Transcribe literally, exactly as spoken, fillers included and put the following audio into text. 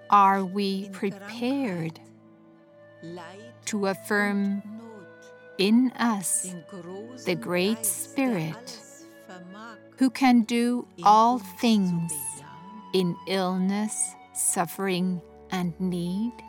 Are we prepared to affirm in us the Great Spirit who can do all things in illness, suffering, and need?